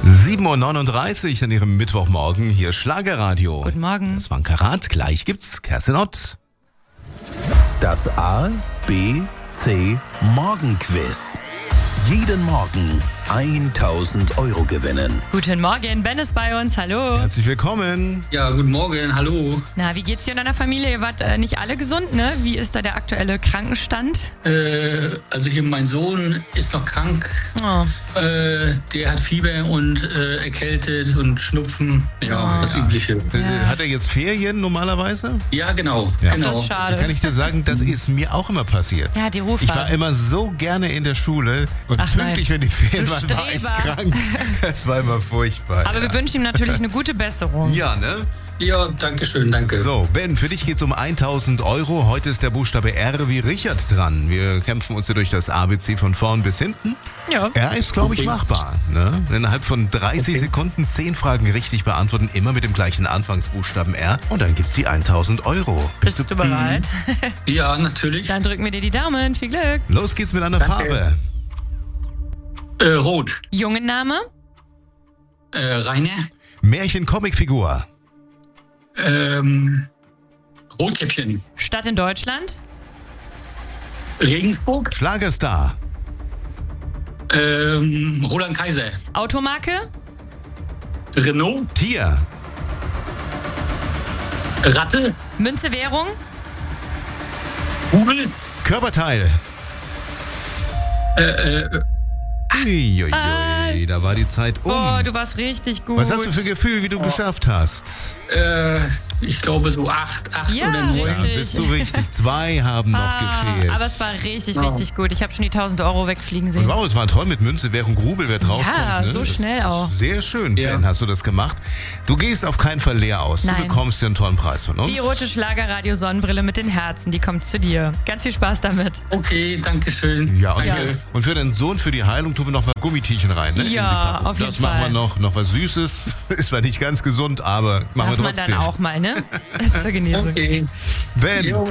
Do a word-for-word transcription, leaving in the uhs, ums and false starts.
sieben Uhr neununddreißig an Ihrem Mittwochmorgen, hier Schlagerradio. Guten Morgen. Das war ein Karat, gleich gibt's Kerstin Ott. Das A, B, C Morgenquiz. Jeden Morgen tausend Euro gewinnen. Guten Morgen, Ben ist bei uns, hallo. Herzlich willkommen. Ja, guten Morgen, hallo. Na, wie geht's dir und deiner Familie? Ihr wart äh, nicht alle gesund, ne? Wie ist da der aktuelle Krankenstand? Äh, also hier mein Sohn ist noch krank. Oh. Äh, der hat Fieber und äh, erkältet und Schnupfen. Ja, Oh. das Übliche. Äh, Hat er jetzt Ferien normalerweise? Ja, genau. Ja. genau. Das ist schade. Da kann ich dir sagen, das ist mir auch immer passiert. Ja, die Ich Rufphase. war immer so gerne in der Schule und Ach pünktlich, nein. wenn die Ferien Du waren, war ich Streber. krank. Das war immer furchtbar. Aber ja. wir wünschen ihm natürlich eine gute Besserung. Ja, ne? Ja, danke schön, danke. So, Ben, für dich geht's um tausend Euro. Heute ist der Buchstabe R wie Richard dran. Wir kämpfen uns hier durch das A B C von vorn bis hinten. Ja. R ist, glaube ich, Okay. machbar. Ne? Innerhalb von dreißig Okay. Sekunden zehn Fragen richtig beantworten, immer mit dem gleichen Anfangsbuchstaben R. Und dann gibt's die tausend Euro. Bist du bereit? Ja, natürlich. Dann drücken wir dir die Daumen. Viel Glück. Los geht's mit einer Danke. Farbe. Äh, Rot. Jungenname? Äh, Rainer. Märchen-Comicfigur. Ähm, Rotkäppchen. Stadt in Deutschland? Regensburg. Schlagerstar. Ähm, Roland Kaiser. Automarke? Renault. Tier. Ratte. Münze, Währung? Google. Körperteil. Äh, äh, Uiuiui, Ah. da war die Zeit um. Oh, du warst richtig gut. Was hast du für ein Gefühl, wie du geschafft hast? äh, ich glaube so acht, acht Ja, oder neun. richtig. Ja, bist du richtig. Zwei haben noch Ah, gefehlt. aber es war richtig, Ja. richtig gut. Ich habe schon die tausend Euro wegfliegen sehen. Und wow, es war toll mit Münze, Währung, Grubel, wer draufkommt. Ja, ne? so Das schnell ist auch. Sehr schön, Ja. Ben, hast du das gemacht. Du gehst auf keinen Fall leer aus. Nein. Du bekommst dir einen tollen Preis von uns. Die rote Schlagerradio-Sonnenbrille mit den Herzen, die kommt zu dir. Ganz viel Spaß damit. Okay, danke schön. Ja, und, Danke. und für deinen Sohn, für die Heilung, tun wir noch mal Gummitierchen rein. Ne? In die Ja, Packung. auf jeden Das machen wir Fall. noch. Noch was Süßes. Ist zwar nicht ganz gesund, aber machen Darf wir man trotzdem. dann auch mal, ne? Zur Genesung. Okay. Ben, Jo.